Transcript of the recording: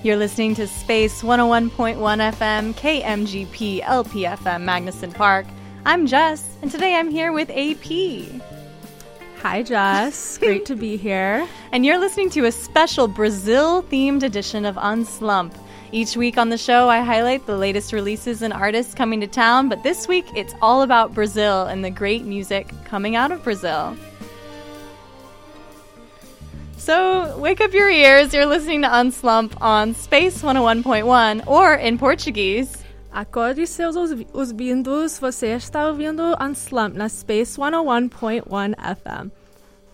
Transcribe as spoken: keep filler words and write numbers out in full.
You're listening to Space one oh one point one F M, K M G P, L P F M, Magnuson Park. I'm Jess, and today I'm here with A P. Hi, Jess. Great to be here. And you're listening to a special Brazil-themed edition of Unslump. Each week on the show, I highlight the latest releases and artists coming to town, but this week it's all about Brazil and the great music coming out of Brazil. So, wake up your ears. You're listening to Unslump on Space one oh one point one, or in Portuguese. Acorde seus ouvidos, você está ouvindo Unslump na Space one oh one point one F M.